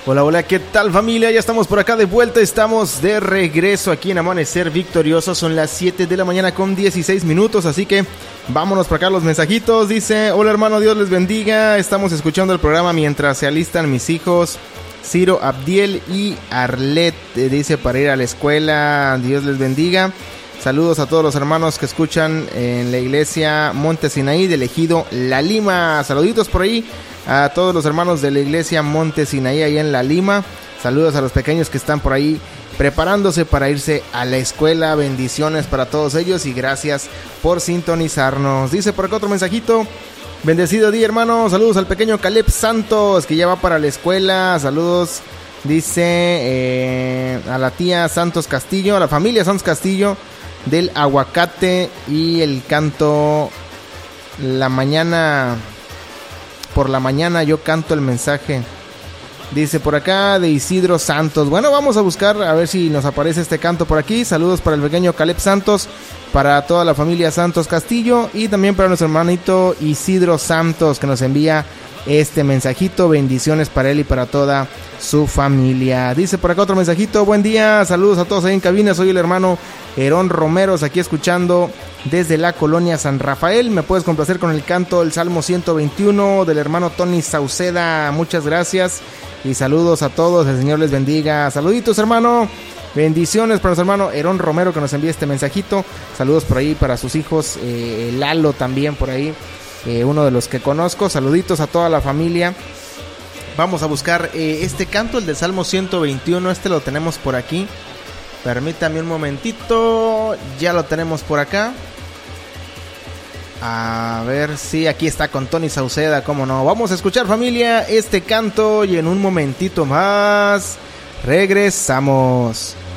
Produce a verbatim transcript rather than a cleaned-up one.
Hola, hola, ¿qué tal familia? Ya estamos por acá de vuelta, estamos de regreso aquí en Amanecer Victorioso. Son las siete de la mañana con dieciséis minutos, así que vámonos por acá los mensajitos. Dice, hola hermano, Dios les bendiga. Estamos escuchando el programa mientras se alistan mis hijos Ciro, Abdiel y Arlet, dice, para ir a la escuela. Dios les bendiga. Saludos a todos los hermanos que escuchan en la iglesia Monte Sinaí del Ejido La Lima. Saluditos por ahí a todos los hermanos de la iglesia Monte Sinaí ahí en La Lima. Saludos a los pequeños que están por ahí preparándose para irse a la escuela. Bendiciones para todos ellos y gracias por sintonizarnos. Dice por acá otro mensajito. Bendecido día, hermano. Saludos al pequeño Caleb Santos que ya va para la escuela. Saludos, dice, eh, a la tía Santos Castillo, a la familia Santos Castillo del Aguacate y el canto la mañana. Por la mañana yo canto el mensaje. Dice por acá de Isidro Santos. Bueno, vamos a buscar a ver si nos aparece este canto por aquí. Saludos para el pequeño Caleb Santos, para toda la familia Santos Castillo y también para nuestro hermanito Isidro Santos que nos envía este mensajito. Bendiciones para él y para toda su familia. Dice por acá otro mensajito. Buen día, saludos a todos ahí en cabina. Soy el hermano Herón Romeros, aquí escuchando desde la colonia San Rafael. Me puedes complacer con el canto del Salmo ciento veintiuno del hermano Tony Sauceda. Muchas gracias y saludos a todos. El Señor les bendiga. Saluditos, hermano. Bendiciones para nuestro hermano Herón Romero que nos envía este mensajito. Saludos por ahí para sus hijos, eh, Lalo también por ahí, eh, uno de los que conozco. Saluditos a toda la familia. Vamos a buscar eh, este canto, el del Salmo ciento veintiuno. Este lo tenemos por aquí. Permítame un momentito. Ya lo tenemos por acá. A ver si sí, aquí está con Tony Sauceda, cómo no. Vamos a escuchar, familia, este canto y en un momentito más regresamos.